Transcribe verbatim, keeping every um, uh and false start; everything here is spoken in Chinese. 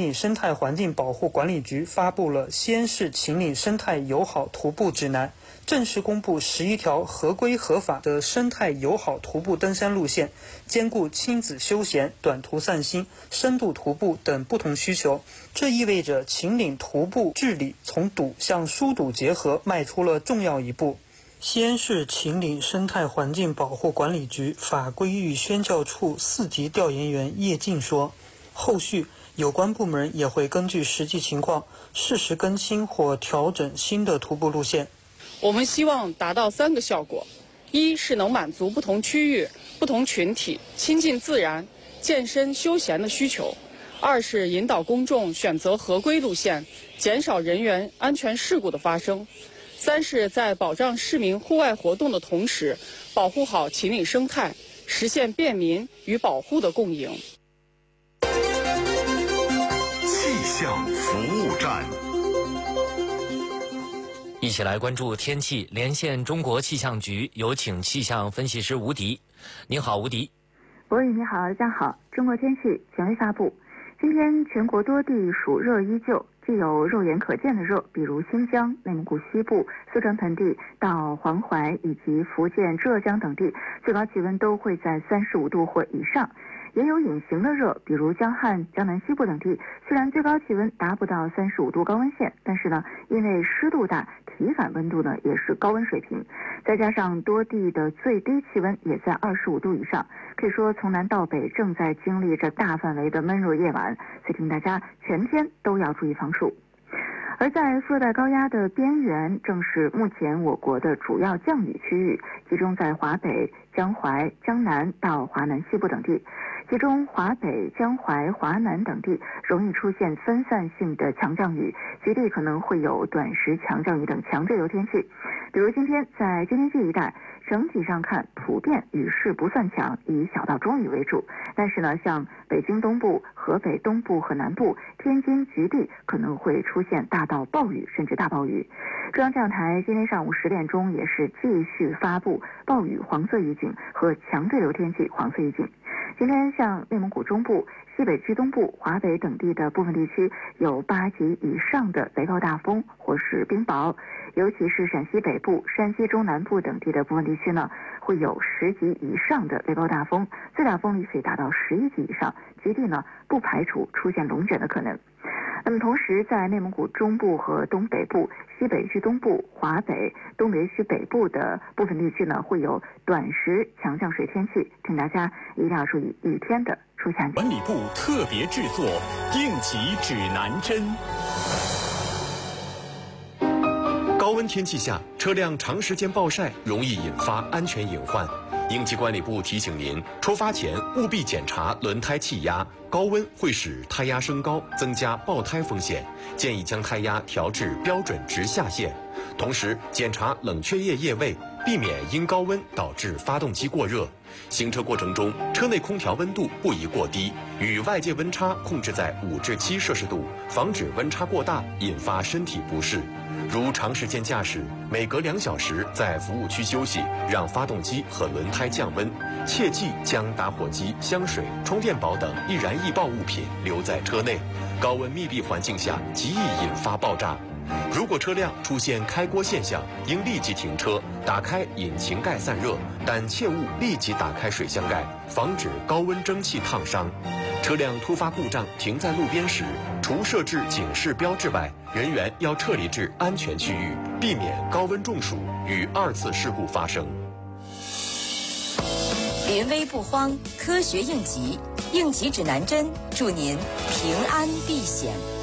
岭生态环境保护管理局发布了《西安市秦岭生态友好徒步指南》，正式公布十一条合规合法的生态友好徒步登山路线，兼顾亲子休闲、短途散心、深度徒步等不同需求。这意味着秦岭徒步治理从堵向疏堵结合迈出了重要一步。西安市秦岭生态环境保护管理局法规与宣教处四级调研员叶静说，后续有关部门也会根据实际情况适时更新或调整新的徒步路线。 我们希望达到三个效果：一是能满足不同区域、不同群体亲近自然、健身休闲的需求；二是引导公众选择合规路线，减少人员安全事故的发生；三是在保障市民户外活动的同时，保护好秦岭生态，实现便民与保护的共赢。 气象服务站， 一起来关注天气，连线中国气象局，有请气象分析师吴迪。您好，吴迪。 博宇你好，大家好。中国天气权威发布，今天全国多地暑热依旧，既有肉眼可见的热，比如新疆、内蒙古西部、四川盆地到黄淮以及福建、浙江等地，最高气温都会在三十五度或以上。也有隐形的热，比如江汉、江南西部等地，虽然最高气温达不到三十五度高温线，但是呢，因为湿度大，体感温度呢也是高温水平，再加上多地的最低气温也在二十五度以上，可以说从南到北正在经历着大范围的闷热夜晚，所以请大家全天都要注意防暑。而在副热带高压的边缘，正是目前我国的主要降雨区域，集中在华北、江淮、江南到华南西部等地。其中华北、江淮、华南等地容易出现分散性的强降雨，局地可能会有短时强降雨等强对流天气。比如今天在京津冀一带，整体上看普遍雨势不算强，以小到中雨为主。但是呢，像北京东部、河北东部和南部、天津局地可能会出现大到暴雨甚至大暴雨。中央气象台今天上午十点钟也是继续发布暴雨黄色预警和强对流天气黄色预警。今天像内蒙古中部、西北区东部、华北等地的部分地区有八级以上的雷暴大风或是冰雹，尤其是陕西北部、山西中南部等地的部分地区呢，会有十级以上的雷暴大风，最大风力可以达到十一级以上，局地呢不排除出现龙卷的可能。那么同时在内蒙古中部和东北部、西北区东部、华北、东北区北部的部分地区呢，会有短时强降水天气，请大家一定要注意雨天的出现。 管理部特别制作应急指南针。高温天气下，车辆长时间暴晒容易引发安全隐患。应急管理部提醒您，出发前务必检查轮胎气压，高温会使胎压升高，增加爆胎风险，建议将胎压调至标准值下限。同时检查冷却液液位，避免因高温导致发动机过热。行车过程中，车内空调温度不宜过低，与外界温差控制在五至七摄氏度，防止温差过大引发身体不适。如长时间驾驶，每隔两小时在服务区休息，让发动机和轮胎降温。切忌将打火机、香水、充电宝等易燃易爆物品留在车内，高温密闭环境下极易引发爆炸。如果车辆出现开锅现象，应立即停车，打开引擎盖散热，但切勿立即打开水箱盖，防止高温蒸汽烫伤。车辆突发故障停在路边时，除设置警示标志外，人员要撤离至安全区域，避免高温中暑与二次事故发生。 临危不慌，科学应急，应急指南针，祝您平安避险。